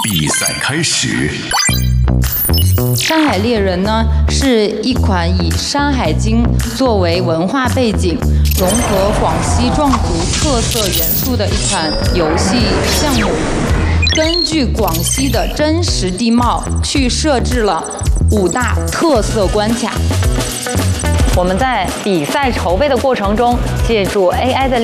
比赛开始。 山海猎人呢，是一款以《山海经》作为文化背景，融合广西壮族特色元素的一款游戏项目。根据广西的真实地貌，去设置了5大特色关卡。 我们在比赛筹备的过程中，借助 AI 的